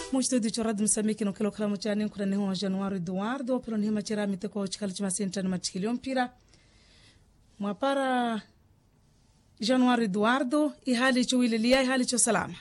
Mujtahid chorad msamiki no kilo kalamu chani kuna neho Januari Eduardo pero nihima chira miteko chikali chima senta ni machikilio mpira mwapara Januari Eduardo ihali chuwililia ihali cho salama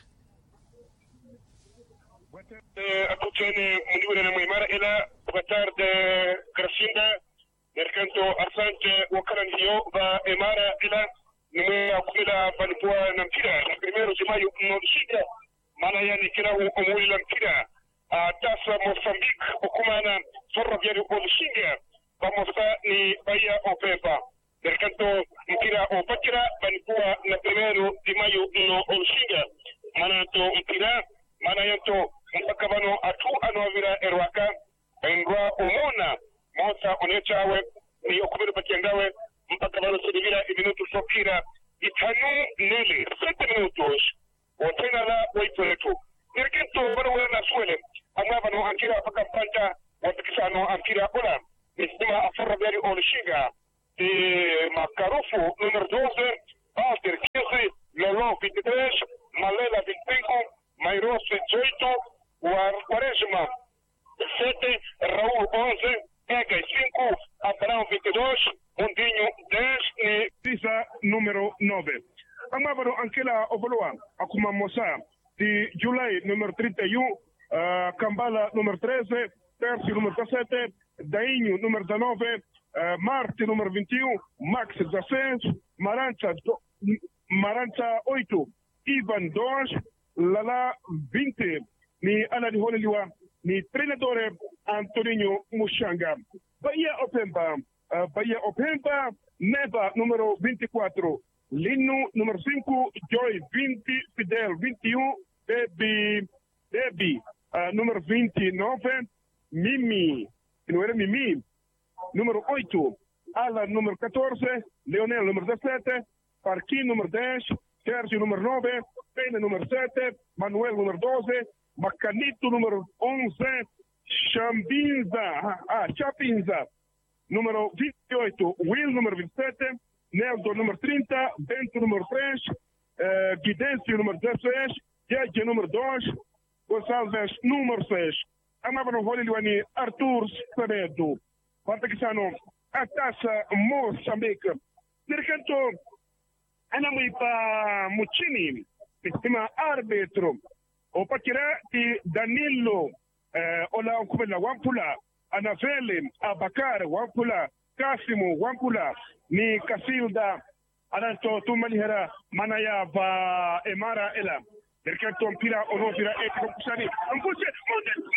akutene mundiwena na muimara ila batarde Crescinda mercanto arsante wakalan hiyo ba imara ila nume akumila banipua na mpira na primero zimayo mnodishika mana yani kira umuli la mpira tasa Mozambique okumana Ferroviario Olushinga bamosa ni Bahia Opepa mercanto mpira opakira banipua na primero zimayo no Olushinga mana to mpira mana yanto mpaka bano atu anovira erwaka endwa umona mosa onechawe ni okubiri pakiangawe mpaka bano sedivira minutu sokira itanu nele 7 minutos otena la waipoletu nirkento bano wena suele amwa bano ankira paka mpanta watakisano ankira ola nistima Ferroviario Olushinga Makarufu número 12 Walter 15 Lolo 23 Malela 25 Mairos 18 Quaresma 7, Raul 11, Ega 5, Abraão 22, Mondinho 10 e Pisa número 9. Amávaro Ankela Ovoloa, Akuma Mossa, de July número 31, Kambala número 13, Tercio número 17, Dainho número 19, Marte número 21, Max 16, Marancha 8, Ivan 2, Lala 20, ni Ana de Honeliwa, ni treinador Antoninho Mushanga. Bahia Opemba, Neva número 24, Lino número 5, Joy 20, Fidel 21, Debbie número 29, Mimi, não era Mimi, número 8, Alan número 14, Leonel número 17, Parquim número 10, Sérgio número 9, Pena número 7, Manuel número 12, Macanito número 11, Chapinza número 28, Will número 27, Neldo número 30, Bento número 3, Guidêncio número 16, Diage número 2, Gonçalves número 6. Amava no vôlei Luani Arthur Sabedo. Partakisano a taça Moçambique. Dirigento Anamui pa Mucini, sistema árbitro. O pakira ti Danilo ola okumela wampula Anavele Abakar wampula Kasimo wampula ni Kasilda ananto tumalihera manaya va emara ela perché mpira onovira e kusani ampuse